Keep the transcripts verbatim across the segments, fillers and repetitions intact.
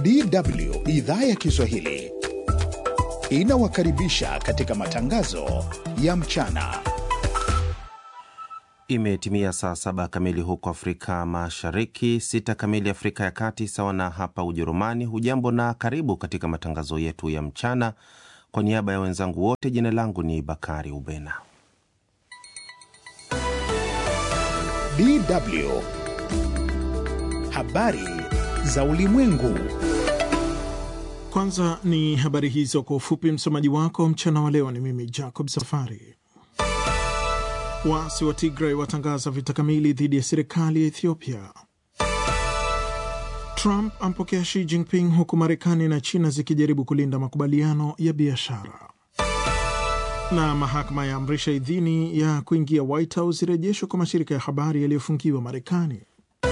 D W idhaa ya Kiswahili inawakaribisha katika matangazo ya mchana. Imetimia saa saba kamili huko Afrika Mashariki, sita kamili Afrika ya Kati, sawa na hapa Ujerumani. Hujambo na karibu katika matangazo yetu ya mchana. Kwa niaba ya wenzangu wote, jina langu ni Bakari Ubena. D W habari za ulimwengu. Kwanza ni habari hizo kwa ufupi. Msomaji wako mchana wa leo ni mimi Jacob Safari. Waasi wa Tigray watangaza vita kamili dhidi ya serikali ya Ethiopia. Trump ampokea Xi Jinping huku Marekani na China zikijaribu kulinda makubaliano ya biashara. Na mahakama ya amrisha idhini ya kuingia White House irejeshwe kwa mashirika ya habari yaliyofungiwa Marekani.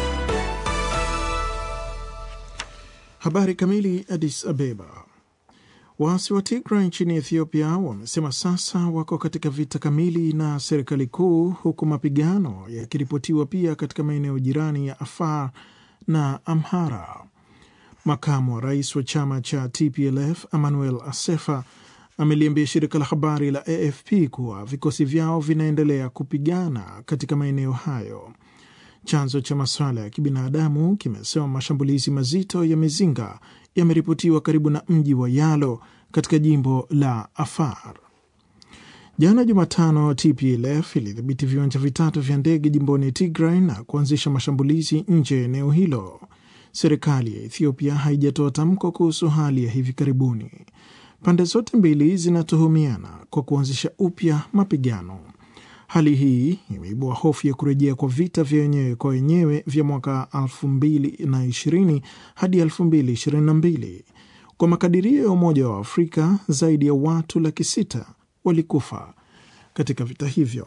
Habari kamili. Addis Abeba. Waasi wa Tigray nchini Ethiopia wamesema sasa wako katika vita kamili na serikali kuu, huku mapigano yakiripotiwa pia katika maeneo jirani ya Afar na Amhara. Makamu wa rais wa chama cha T P L F Emmanuel Asefa ameliambia shirika la habari la A F P kuwa vikosi vyao vinaendelea kupigana katika maeneo hayo. Chanzo cha masuala ya kibinadamu kimesema mashambulizi mazito ya mizinga yameripotiwa karibu na mji wa Yalo katika jimbo la Afar. Jana Jumatano, T P L F ilidhibiti viwanja vitatu vya ndege jimboni Tigray na kuanzisha mashambulizi nje ya eneo hilo. Serikali ya Ethiopia haijatoa tamko kuhusu hali ya hivi karibuni. Pande zote mbili zinatuhumiana kwa kuanzisha upya mapigano. Hali hii imeibua hofu ya kurejea kwa vita vya wenyewe kwa wenyewe vya mwaka elfu mbili na ishirini hadi elfu mbili ishirini na mbili. Kwa makadirio ya Umoja wa Afrika, zaidi ya watu laki sita walikufa katika vita hivyo.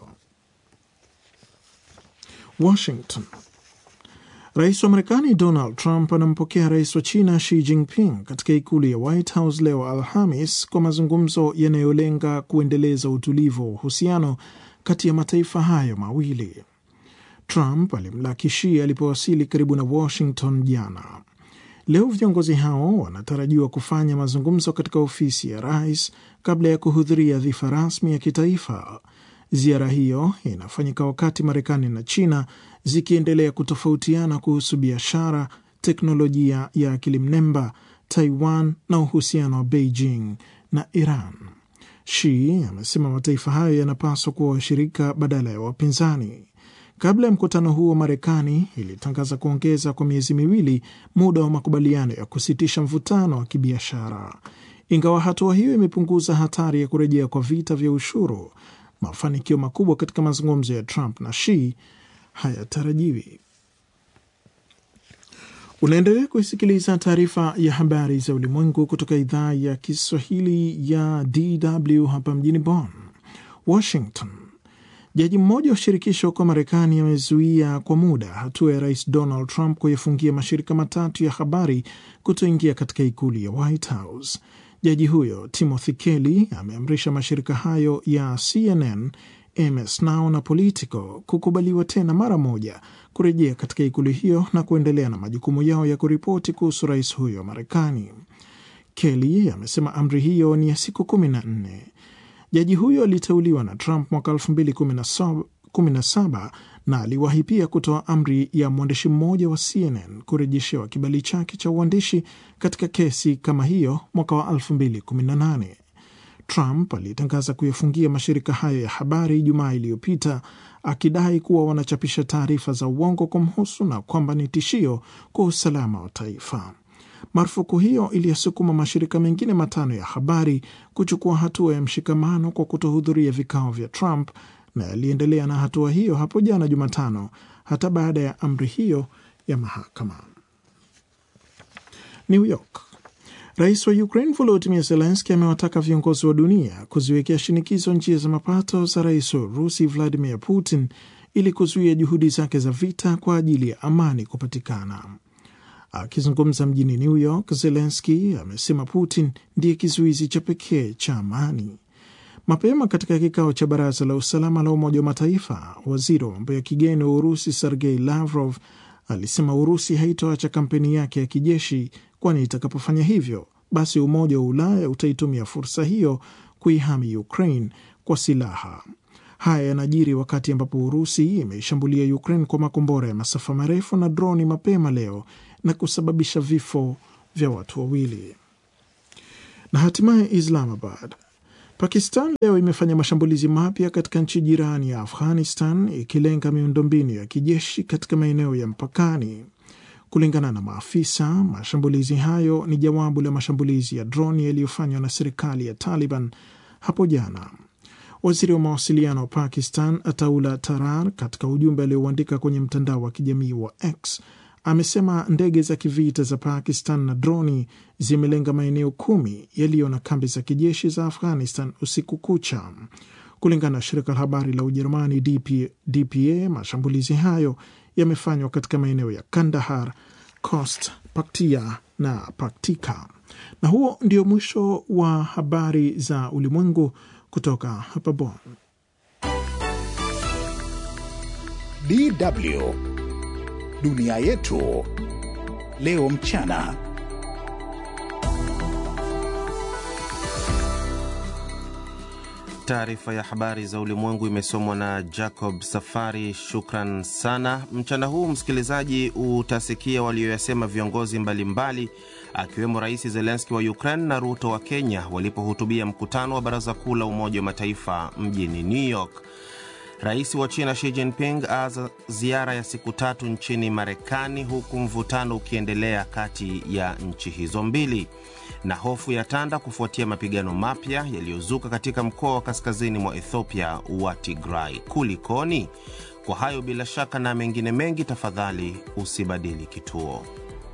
Washington. Rais wa Marekani Donald Trump anampokea rais wa China Xi Jinping katika ikulu ya White House leo Alhamis kwa mazungumzo yanayolenga kuendeleza utulivu wa uhusiano kati ya mataifa hayo mawili. Trump alimlaki Xi alipowasili karibu na Washington jana. Leo viongozi hao wanatarajiwa kufanya mazungumzo katika ofisi ya rais kabla ya kuhudhuria dhifa rasmi ya kitaifa. Ziara hiyo inafanyika wakati Marekani na China zikiendelea kutofautiana kuhusu biashara, teknolojia ya akili mnemba, Taiwan na uhusiano wa Beijing na Iran. Xi amesema mataifa hayo yanapaswa kuwa washirika badala ya wapinzani. Kabla ya mkutano huo, Marekani ilitangaza kuongeza kwa miezi miwili muda wa makubaliano ya kusitisha mvutano wa kibiashara. Ingawa hatua hiyo imepunguza hatari ya kurejea kwa vita vya ushuru, mafanikio makubwa katika mazungumzo ya Trump na Xi hayatarajiwi. Unaendelea kusikiliza taarifa ya habari za ulimwengu kutoka idhaa ya Kiswahili ya D W hapa mjini Bonn. Washington. Jaji mmoja wa shirikisho kwa Marekani amezuia kwa muda hatua ya Rais Donald Trump kuyafungia mashirika matatu ya habari kutoingia katika ikulu ya White House. Jaji huyo Timothy Kelly ameamrisha mashirika hayo ya C N N, M S Now na Politico kukubaliwa tena mara moja kurejea katika ikulu hiyo na kuendelea na majukumu yao ya kuripoti kuhusu rais huyo wa Marekani. Kelly amesema amri hiyo ni ya siku kumi na nne. Jaji huyo aliteuliwa na Trump mwaka elfu mbili kumi na saba na aliwahi pia kutoa amri ya mwandishi mmoja wa C N N kurejeshewa kibali chake cha uandishi katika kesi kama hiyo mwaka wa elfu mbili kumi na nane. Trump alitangaza kuyafungia mashirika hayo ya habari Ijumaa iliyopita, akidai kuwa wanachapisha taarifa za uongo kumhusu na kwamba ni tishio kwa usalama wa taifa. Marufuku hiyo iliyasukuma mashirika mengine matano ya habari kuchukua hatua ya mshikamano kwa kutohudhuria vikao vya Trump, na yaliendelea na hatua hiyo hapo jana Jumatano hata baada ya amri hiyo ya mahakama. New York. Rais wa Ukraine Volodymyr Zelensky amewataka viongozi wa dunia kuziwekea shinikizo njia za mapato za rais wa Urusi Vladimir Putin ili kuzuia juhudi zake za vita kwa ajili ya amani kupatikana. Akizungumza mjini New York, Zelensky amesema Putin ndiye kizuizi cha pekee cha amani. Mapema katika kikao cha Baraza la Usalama la Umoja wa Mataifa, waziri wa mambo ya kigeni wa Urusi Sergei Lavrov alisema Urusi haitoacha kampeni yake ya kijeshi kwani itakapofanya hivyo, basi Umoja wa Ulaya utaitumia fursa hiyo kuihami Ukraine kwa silaha. Haya yanajiri wakati ambapo Urusi imeishambulia Ukraine kwa makombora ya masafa marefu na droni mapema leo na kusababisha vifo vya watu wawili. Na hatimaye Islamabad. Pakistan leo imefanya mashambulizi mapya katika nchi jirani ya Afghanistan, ikilenga miundombinu ya kijeshi katika maeneo ya mpakani. Kulingana na maafisa, mashambulizi hayo ni jawabu la mashambulizi ya droni yaliyofanywa na serikali ya Taliban hapo jana. Waziri wa mawasiliano wa Pakistan, Ataullah Tarar, katika ujumbe alioandika kwenye mtandao wa kijamii wa X, amesema ndege za kivita za Pakistan na droni zimelenga maeneo kumi yaliyo na kambi za kijeshi za Afghanistan usiku kucha. Kulingana na shirika la habari la Ujerumani D P A, mashambulizi hayo yamefanywa katika maeneo ya Kandahar, Khost, Paktia na Paktika. Na huo ndio mwisho wa habari za ulimwengu kutoka hapa Bonn. D W Dunia yetu leo mchana. Taarifa ya habari za ulimwengu imesomwa na Jacob Safari. Shukran sana. Mchana huu msikilizaji, utasikia walioyasema viongozi mbalimbali akiwemo Rais Zelensky wa Ukraine na Ruto wa Kenya walipohutubia mkutano wa Baraza Kuu la Umoja wa Mataifa mjini New York. Rais wa China Xi Jinping aanza ziara ya siku tatu nchini Marekani, huku mvutano ukiendelea kati ya nchi hizo mbili. Na hofu ya tanda kufuatia mapigano mapya yaliyozuka katika mkoa wa kaskazini mwa Ethiopia wa Tigray. Kulikoni? Kwa hayo bila shaka na mengine mengi, tafadhali usibadili kituo.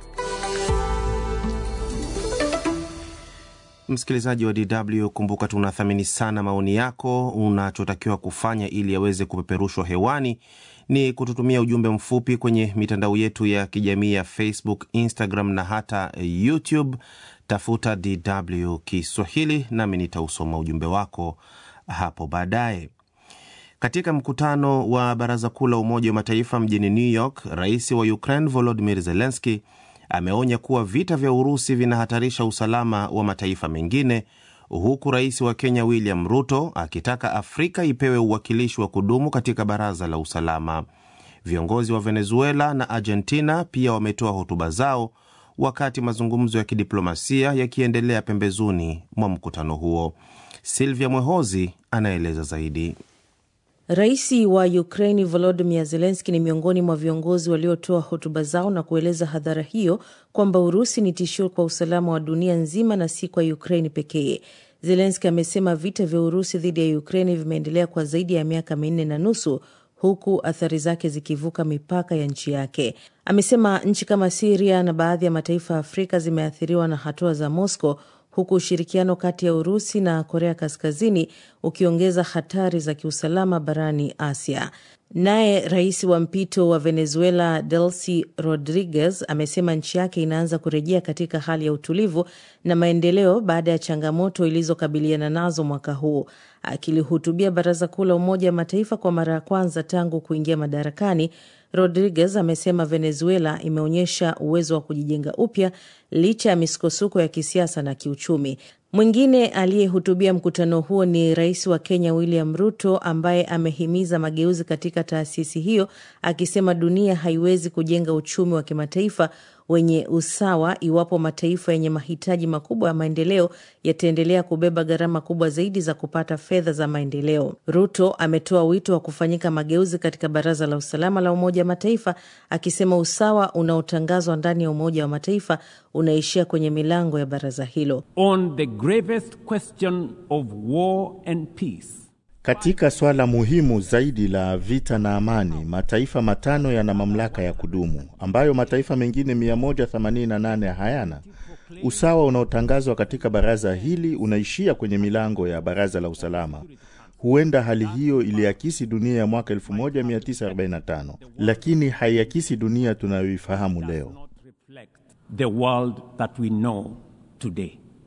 Msikilizaji wa D W, kumbuka tunathamini sana maoni yako. Unachotakiwa kufanya ili yaweze kupeperushwa hewani ni kututumia ujumbe mfupi kwenye mitandao yetu ya kijamii ya Facebook, Instagram na hata YouTube. Tafuta D W Kiswahili nami nitausoma ujumbe wako hapo baadaye. Katika mkutano wa Baraza Kuu la Umoja wa Mataifa mjini New York, Rais wa Ukraine Volodymyr Zelensky ameonya kuwa vita vya Urusi vinahatarisha usalama wa mataifa mengine, huku Rais wa Kenya William Ruto akitaka Afrika ipewe uwakilishi wa kudumu katika Baraza la Usalama. Viongozi wa Venezuela na Argentina pia wametoa hotuba zao, wakati mazungumzo ya kidiplomasia yakiendelea pembezoni mwa mkutano huo. Silvia Mwehozi anaeleza zaidi. Raisi wa Ukraine Volodymyr Zelensky ni miongoni mwa viongozi waliotoa hotuba zao na kueleza hadhara hiyo kwamba Urusi ni tishio kwa usalama wa dunia nzima na si kwa Ukraine pekee. Zelensky amesema vita vya Urusi dhidi ya Ukraine vimeendelea kwa zaidi ya miaka minne na nusu, huku athari zake zikivuka mipaka ya nchi yake. Amesema nchi kama Syria na baadhi ya mataifa ya Afrika zimeathiriwa na hatua za Moscow, huku ushirikiano kati ya Urusi na Korea Kaskazini ukiongeza hatari za kiusalama barani Asia. Naye rais wa mpito wa Venezuela Delcy Rodriguez amesema nchi yake inaanza kurejea katika hali ya utulivu na maendeleo baada ya changamoto ilizokabiliana nazo mwaka huu. Akilihutubia Baraza Kuu la Umoja wa Mataifa kwa mara ya kwanza tangu kuingia madarakani, Rodriguez amesema Venezuela imeonyesha uwezo wa kujijenga upya licha ya misukosuko ya kisiasa na kiuchumi. Mwingine aliyehutubia mkutano huo ni Rais wa Kenya William Ruto, ambaye amehimiza mageuzi katika taasisi hiyo, akisema dunia haiwezi kujenga uchumi wa kimataifa wenye usawa iwapo mataifa yenye mahitaji makubwa ya maendeleo yataendelea kubeba gharama kubwa zaidi za kupata fedha za maendeleo. Ruto ametoa wito wa kufanyika mageuzi katika Baraza la Usalama la Umoja wa Mataifa, akisema usawa unaotangazwa ndani ya Umoja wa Mataifa unaishia kwenye milango ya baraza hilo. On the gravest question of war and peace, katika swala muhimu zaidi la vita na amani, mataifa matano yana mamlaka ya kudumu ambayo mataifa mengine mia moja themanini na nane hayana. Usawa unaotangazwa katika baraza hili unaishia kwenye milango ya Baraza la Usalama. Huenda hali hiyo iliakisi dunia ya mwaka elfu moja mia tisa arobaini na tano, lakini haiakisi dunia tunayoifahamu leo. The world that we know today.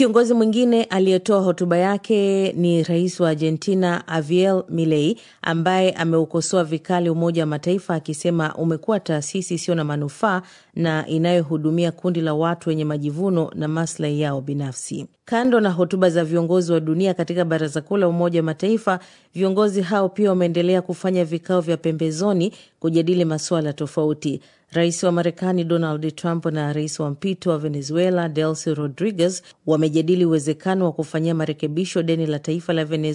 Kiongozi mwingine aliyetoa hotuba yake ni rais wa Argentina Javier Milei, ambaye ameukosoa vikali Umoja wa Mataifa akisema umekuwa taasisi isiyo na manufaa na inayohudumia kundi la watu wenye majivuno na maslahi yao binafsi. Kando na hotuba za viongozi wa dunia katika Baraza Kuu la Umoja wa Mataifa, viongozi hao pia wameendelea kufanya vikao vya pembezoni kujadili masuala tofauti. Rais wa Marekani Donald Trump na rais wa mpito wa Venezuela Delcy Rodriguez wamejadili uwezekano wa kufanyia marekebisho deni la taifa la Venezuela